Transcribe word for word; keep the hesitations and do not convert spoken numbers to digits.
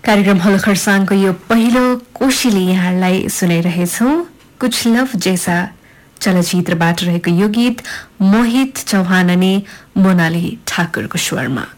कार्यक्रम हल खरसाङको यो पहिलो कोशिली यहाँलाई सुनाइरहेछौं। कुछ लभ जैसा चलचित्रबाट रहेको यो गीत मोहित चौहान अनि मोनाली ठाकुरको स्वरमा।